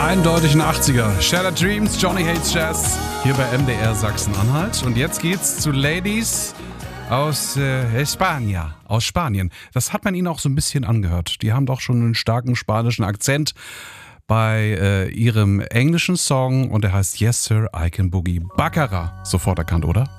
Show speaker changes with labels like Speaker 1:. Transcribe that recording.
Speaker 1: Eindeutig ein 80er. Shattered Dreams, Johnny Hates Jazz, hier bei MDR Sachsen-Anhalt. Und jetzt geht's zu Ladies aus España, aus Spanien. Das hat man ihnen auch so ein bisschen angehört. Die haben doch schon einen starken spanischen Akzent bei ihrem englischen Song und der heißt Yes Sir, I Can Boogie. Baccara, sofort erkannt, oder?